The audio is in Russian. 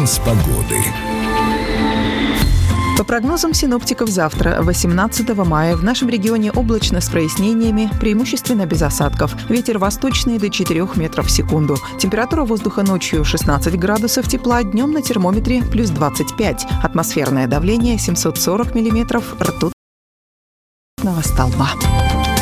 Прогноз погоды. По прогнозам синоптиков, завтра, 18 мая, в нашем регионе облачно с прояснениями, преимущественно без осадков. Ветер восточный до 4 метров в секунду. Температура воздуха ночью 16 градусов тепла, днем на термометре плюс 25. Атмосферное давление 740 миллиметров ртутного столба.